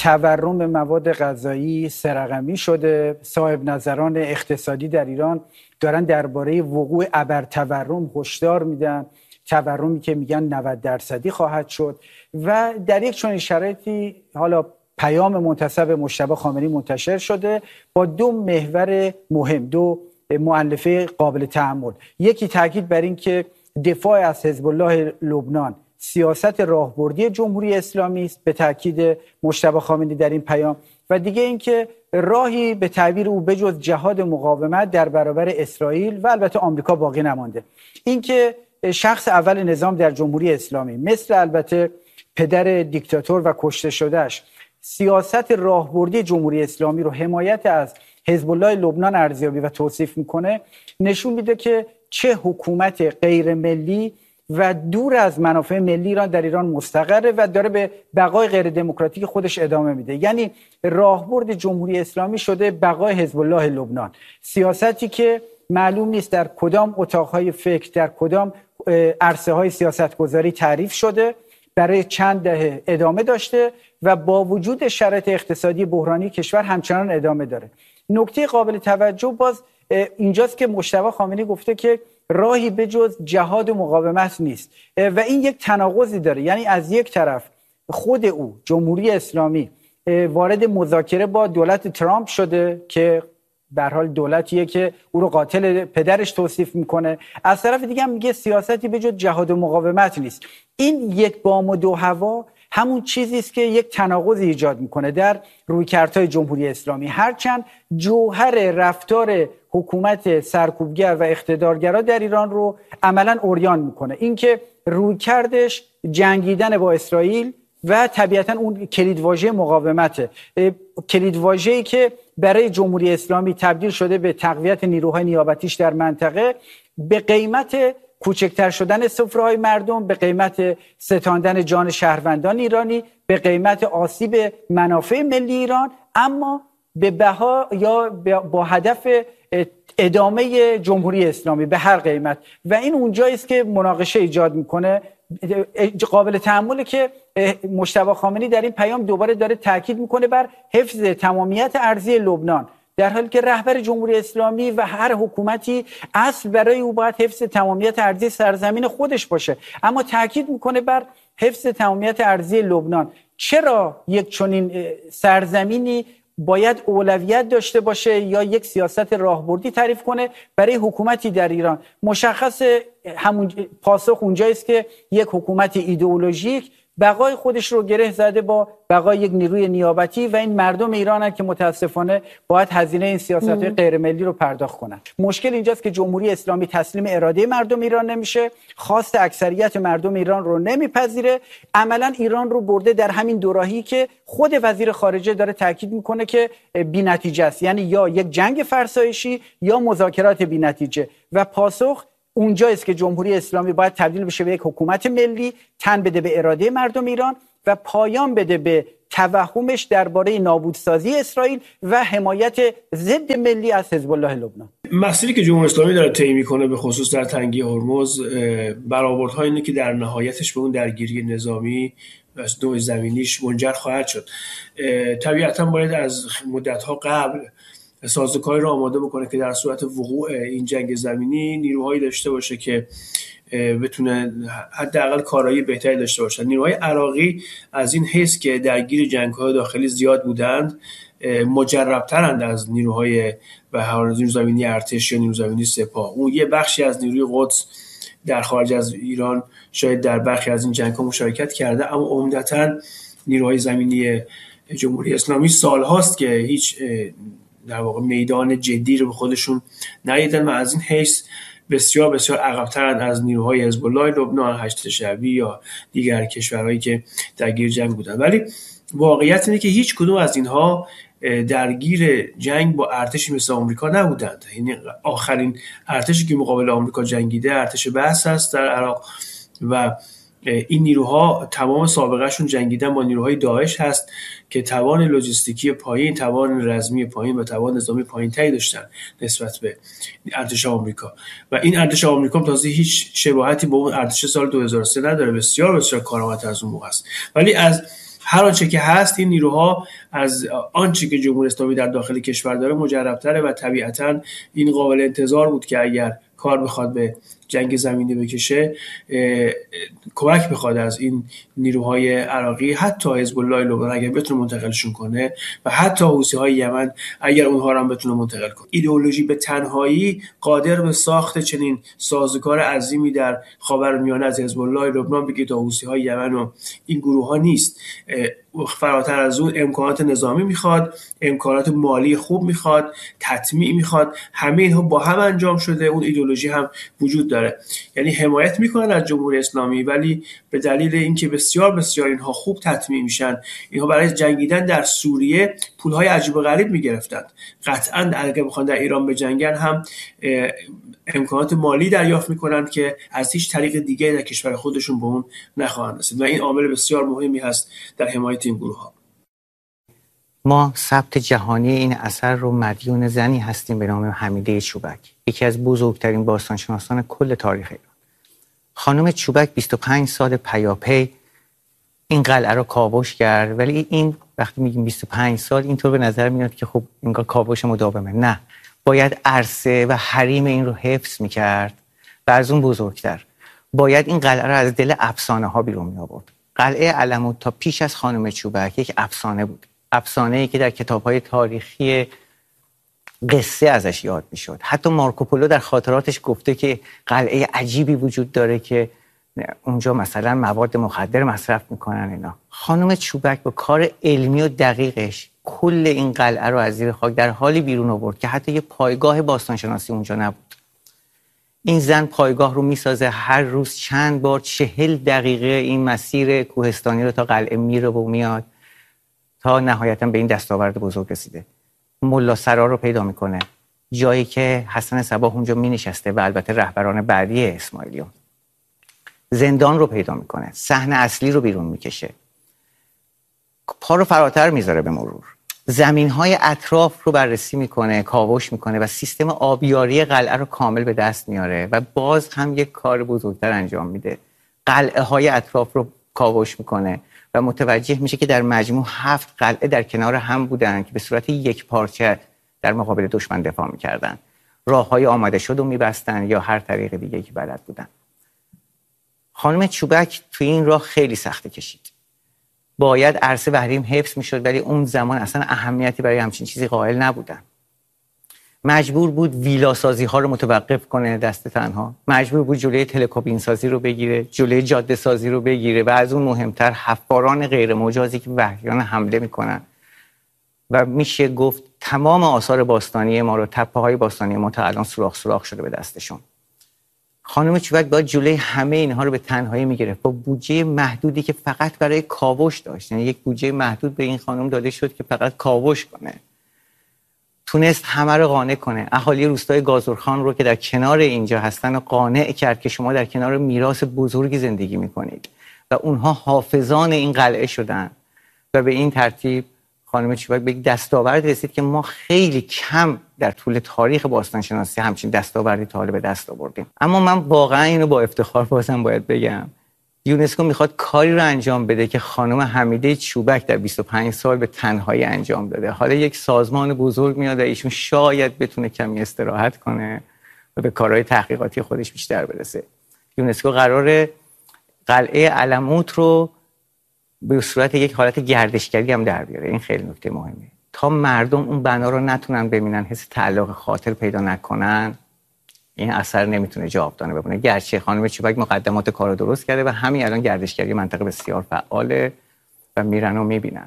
تورم مواد غذایی سرقمی شده. صاحب نظران اقتصادی در ایران دارن درباره وقوع ابرتورم هشدار میدن، تورمی که میگن 90% خواهد شد. و در یک چنین شرایطی حالا پیام منتسب مجتبی خامنه‌ای منتشر شده با دو محور مهم، دو مؤلفه قابل تأمل. یکی تاکید بر این که دفاع از حزب الله لبنان سیاست راهبردی جمهوری اسلامی است، به تاکید مجتبی خامنه‌ای در این پیام، و دیگه اینکه راهی به تعبیر او بجز جهاد مقاومت در برابر اسرائیل و البته آمریکا باقی نمانده. اینکه شخص اول نظام در جمهوری اسلامی مثل البته پدر دیکتاتور و کشته شدهش سیاست راهبردی جمهوری اسلامی رو حمایت از حزب الله لبنان ارزیابی و توصیف میکنه، نشون میده که چه حکومت غیر ملی و دور از منافع ملی ایران در ایران مستقره و داره به بقای غیر دموکراتیک خودش ادامه میده. یعنی راهبرد جمهوری اسلامی شده بقای حزب الله لبنان، سیاستی که معلوم نیست در کدام اتاقهای فکر، در کدام عرصه های سیاستگذاری تعریف شده، برای چند دهه ادامه داشته و با وجود شرایط اقتصادی بحرانی کشور همچنان ادامه داره. نکته قابل توجه باز اینجاست که مجتبی خامنه‌ای گفته که راهی به جز جهاد و مقاومت نیست و این یک تناقضی داره. یعنی از یک طرف خود او جمهوری اسلامی وارد مذاکره با دولت ترامپ شده که به هر حال دولتیه که او رو قاتل پدرش توصیف میکنه، از طرف دیگه هم میگه سیاستی به جز جهاد و مقاومت نیست. این یک بام و دو هوا همون چیزی است که یک تناقض ایجاد میکنه در رویکردهای جمهوری اسلامی، هرچند جوهر رفتار حکومت سرکوبگر و اقتدارگرا در ایران رو عملاً عریان میکنه. اینکه رویکردش جنگیدن با اسرائیل و طبیعتاً اون کلیدواژه مقاومته، کلیدواژه‌ای که برای جمهوری اسلامی تبدیل شده به تقویت نیروهای نیابتیش در منطقه به قیمت کوچکتر شدن سفره‌های مردم، به قیمت ستاندن جان شهروندان ایرانی، به قیمت آسیب منافع ملی ایران، اما به بها یا با هدف ادامه جمهوری اسلامی به هر قیمت. و این اونجایی است که مناقشه ایجاد میکنه. قابل تأمله که مجتبی خامنه‌ای در این پیام دوباره داره تاکید میکنه بر حفظ تمامیت ارضی لبنان، در حالی که رهبر جمهوری اسلامی و هر حکومتی اصل برای او باید حفظ تمامیت ارضی سرزمین خودش باشه، اما تاکید میکنه بر حفظ تمامیت ارضی لبنان. چرا یک چنین سرزمینی باید اولویت داشته باشه یا یک سیاست راهبردی تعریف کنه برای حکومتی در ایران؟ مشخص همون پاسخ اونجایی است که یک حکومت ایدئولوژیک بقای خودش رو گره زده با بقای یک نیروی نیابتی و این مردم ایرانن که متاسفانه باید هزینه این سیاست‌های غیر ملی رو پرداخت کنن. مشکل اینجاست که جمهوری اسلامی تسلیم اراده مردم ایران نمیشه، خواست اکثریت مردم ایران رو نمیپذیره، عملاً ایران رو برده در همین دوراهی که خود وزیر خارجه داره تاکید میکنه که بی‌نتیجه است، یعنی یا یک جنگ فرسایشی یا مذاکرات بی‌نتیجه. و پاسخ اونجاییست که جمهوری اسلامی باید تبدیل بشه به یک حکومت ملی، تن بده به اراده مردم ایران و پایان بده به توهمش درباره نابودسازی اسرائیل و حمایت ضد ملی از حزب الله لبنان. مسیری که جمهوری اسلامی داره طی میکنه به خصوص در تنگی هرمز، برآوردها اینه که در نهایتش به اون درگیری نظامی و دو زمینیش منجر خواهد شد. طبیعتاً باید از مدت‌ها قبل سازوکاری رو آماده بکنه که در صورت وقوع این جنگ زمینی نیروهایی داشته باشه که بتونه حداقل کارایی بهتری داشته باشن. نیروهای عراقی از این حیث که درگیر جنگ‌های داخلی زیاد بودند مجرب‌ترند از نیروهای و نیروی زمینی ارتش یا نیروی زمینی سپاه. اون یه بخشی از نیروی قدس در خارج از ایران شاید در بخشی از این جنگ‌ها مشارکت کرده، اما عمدتاً نیروهای زمینی جمهوری اسلامی سال‌هاست که هیچ در واقع میدان جدی رو به خودشون ندیدن و از این حیث بسیار بسیار عقب‌ترند از نیروهای حزب الله لبنان، هشت شعبی یا دیگر کشورهایی که درگیر جنگ بودن. ولی واقعیت اینه که هیچ کدوم از اینها درگیر جنگ با ارتشی مثل آمریکا نبودند. یعنی آخرین ارتشی که مقابل آمریکا جنگیده ارتش بعث است در عراق و این نیروها تمام سابقهشون جنگیدن با نیروهای داعش هست که توان لوجستیکی پایین، توان رزمی پایین و توان نظامی پایین‌تری داشتن نسبت به ارتش آمریکا. و این ارتش آمریکا تازه هیچ شباهتی با اون ارتش سال 2003 نداره، بسیار بسیار کارآمدتر از اون موقع است. ولی از هر آنچه که هست این نیروها از آنچه که جمهوری اسلامی در داخل کشور داره مجرب‌تره و طبیعتاً این قابل انتظار بود که اگر کار بخواد به جنگ زمینی بکشه کمک بخواد از این نیروهای عراقی، حتی حزب الله لبنان اگر بتونه منتقلشون کنه و حتی حوثی‌های یمن اگر اونها رو هم بتونه منتقل کنه. ایدئولوژی به تنهایی قادر به ساخت چنین سازوکار عظیمی در خاورمیانه از حزب الله لبنان بگید تا حوثی‌های یمن و این گروه‌ها نیست. فراتر از اون امکانات نظامی میخواد، امکانات مالی خوب میخواد، تطمیع میخواد. همه اینها با هم انجام شده. اون ایدئولوژی هم وجود داره. یعنی حمایت میکنن از جمهوری اسلامی، ولی به دلیل اینکه بسیار بسیار اینها خوب تطمیع میشن، اینها برای جنگیدن در سوریه پولهای عجیب و غریب میگرفتند. قطعاً اگه بخوان در ایران بجنگن هم امکانات مالی دریافت میکنند که از هیچ طریق دیگه در کشور خودشون به اون نخواهند رسید و این عامل بسیار مهمی هست در حمایت این گروه ها. ما ثبت جهانی این اثر رو مدیون زنی هستیم به نام حمیده چوبک، یکی از بزرگترین باستانشناسان کل تاریخ ایران. خانم چوبک 25 سال پیاپی این قلعه رو کاوش کرد، ولی این وقتی میگیم 25 سال اینطور به نظر میاد که خب انگار کاوش مداومه. نه، باید عرصه و حریم این رو حفظ میکرد و از اون بزرگتر باید این قلعه رو از دل افسانه ها بیرون می آورد. قلعه علموت تا پیش از خانم چوبک یک افسانه بود، افسانه‌ای که در کتاب‌های تاریخی قصه ازش یاد میشد. حتی مارکوپولو در خاطراتش گفته که قلعه عجیبی وجود داره که اونجا مثلا مواد مخدر مصرف میکنن اینا. خانم چوبک با کار علمی و دقیقش کل این قلعه رو از زیر خاک در حالی بیرون آورد که حتی یه پایگاه باستانشناسی اونجا نبود. این زن پایگاه رو میسازه، هر روز چند بار 40 دقیقه این مسیر کوهستانی رو تا قلعه میره و میاد تا نهایتا به این دستاورد بزرگ رسیده. ملا سرا رو پیدا میکنه، جایی که حسن صباح اونجا مینشسته و البته رهبران بعدی اسماعیلیون. زندان رو پیدا میکنه، صحنه اصلی رو بیرون میکشه، پا رو فراتر میذاره به مرور، زمینهای اطراف رو بررسی میکنه، کاوش میکنه و سیستم آبیاری قلعه رو کامل به دست میاره و باز هم یک کار بزرگتر انجام میده. قلعه های اطراف رو کاوش میکنه و متوجه میشه که در مجموع 7 قلعه در کنار هم بودن که به صورت یک پارچه در مقابل دشمن دفاع میکردن. راههای آماده شد و میبستن یا هر طریق دیگه که بلد بودن. خانم چوبک توی این راه خیلی سخته کشید. باید عرصه و حریم حفظ میشد، ولی اون زمان اصلا اهمیتی برای همچین چیزی قائل نبودن. مجبور بود ویلا سازی ها رو متوقف کنه دست تنها، مجبور بود جلوی تلکابین سازی رو بگیره، جلوی جاده سازی رو بگیره و از اون مهمتر حفاران غیر مجازی که وحشیانه حمله میکنن و میشه گفت تمام آثار باستانی ما رو، تپه های باستانی ما تا الان سوراخ شده به دستشون. خانم چوبک باید جلوی همه اینها رو به تنهایی میگرفت با بودجه محدودی که فقط برای کاوش داشت. یعنی یک بودجه محدود به این خانم داده شد که فقط کاوش کنه. تونست همه رو قانع کنه. اهالی روستای گازرخان رو که در کنار اینجا هستن و قانع کرد که شما در کنار میراث بزرگی زندگی میکنید و اونها حافظان این قلعه شدن و به این ترتیب خانم چوبک به یک دستاورد رسید که ما خیلی کم در طول تاریخ باستانشناسی همچین دستاوردی تا حالا به دست آوردیم. اما من واقعا اینو با افتخار بازم باید بگم، یونسکو میخواد کاری رو انجام بده که خانم حمیده چوبک در 25 سال به تنهایی انجام داده. حالا یک سازمان بزرگ میاد و ایشون شاید بتونه کمی استراحت کنه و به کارهای تحقیقاتی خودش بیشتر برسه. یونسکو قراره قلعه علموت رو به صورت یک حالت گردشگری هم در بیاره. این خیلی نکته مهمه. تا مردم اون بنا رو نتونن ببینن، حس تعلق خاطر پیدا نکنن، این اثر نمیتونه جاودانه بمونه. گرچه خانم چوبک مقدمات کار رو درست کرده و همین الان گردشگری منطقه بسیار فعاله و میرن و میبینن.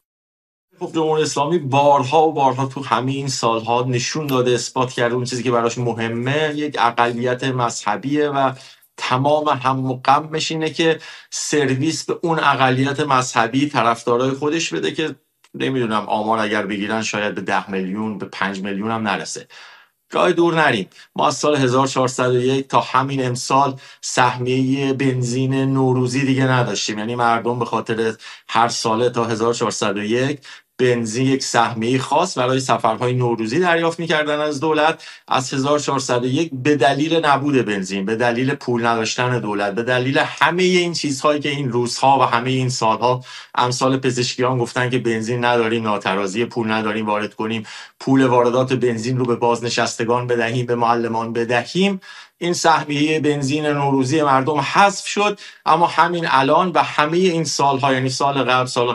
خب جمهوری اسلامی بارها و بارها تو همین سالها نشون داده، اثبات کرده اون چیزی که براش مهمه یک اقلیت مذهبیه و تمام هم و غمش اینه که سرویس به اون اقلیت مذهبی طرفدارای خودش بده که نمیدونم آمار اگر بگیرن شاید به 10 میلیون به 5 میلیون هم نرسه. جای دور نریم، ما از سال 1401 تا همین امسال سهمیه بنزین نوروزی دیگه نداشتیم. یعنی مردم به خاطر هر ساله تا 1401 بنزین یک سهمیه خاص برای سفرهای نوروزی دریافت می‌کردن از دولت. از 1401 به دلیل نبود بنزین، به دلیل پول نداشتن دولت، به دلیل همه این چیزهایی که این روزها و همه این سالها امثال پزشکیان گفتن که بنزین نداریم، ناترازی پول نداریم وارد کنیم، پول واردات بنزین رو به بازنشستگان بدهیم، به معلمان بدهیم، این سهمیه بنزین نوروزی مردم حذف شد. اما همین الان و همه این سالها، یعنی سال قبل، سال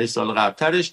قبلترش،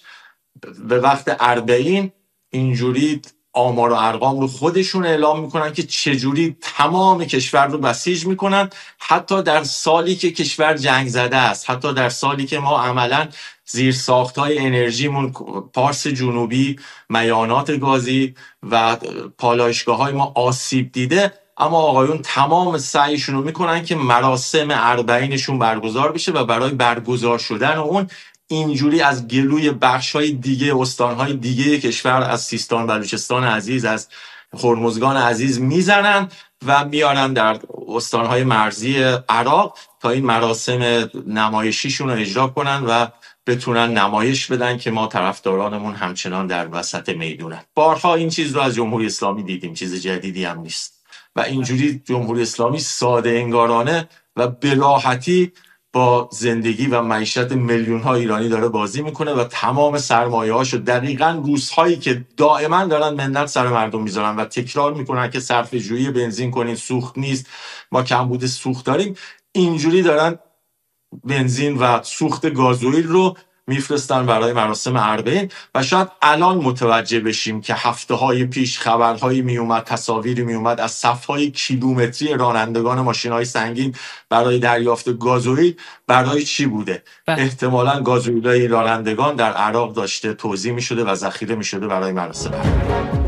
به وقت 40 اینجوری آمار و ارقام رو خودشون اعلام میکنن که چجوری تمام کشور رو بسیج میکنن، حتی در سالی که کشور جنگ زده است، حتی در سالی که ما عملا زیر ساختهای انرژیمون، پارس جنوبی، میانات گازی و پالایشگاه های ما آسیب دیده، اما آقایون تمام سعیشون رو میکنن که مراسم 40شون برگزار بشه و برای برگزار شدن اون اینجوری از گلوی بخش‌های دیگه، استان‌های دیگه کشور، از سیستان بلوچستان عزیز، از هرمزگان عزیز میزنن و میارن در استان‌های مرزی عراق تا این مراسم نمایشیشون رو اجرا کنن و بتونن نمایش بدن که ما طرفدارانمون همچنان در وسط میدونن. بارها این چیز رو از جمهوری اسلامی دیدیم، چیز جدیدی هم نیست. و اینجوری جمهوری اسلامی ساده انگارانه و به راحتی با زندگی و معیشت میلیون‌ها ایرانی داره بازی میکنه و تمام سرمایه‌هاشو دقیقاً روزهایی که دائما دارن منت سر مردم میذارن و تکرار میکنن که صرفه‌جویی بنزین کنین، سوخت نیست، ما کمبود سوخت داریم، اینجوری دارن بنزین و سوخت گازوئیل رو میفرستن برای مراسم 40. و شاید الان متوجه بشیم که هفته‌های پیش خبرهایی میومد، تصاویری میومد از صف‌های کیلومتری رانندگان ماشین‌های سنگین برای دریافت گازوئیل برای چی بوده. احتمالاً گازوئیل رانندگان در عراق داشته توزیع می‌شده و ذخیره می‌شده برای مراسم 40.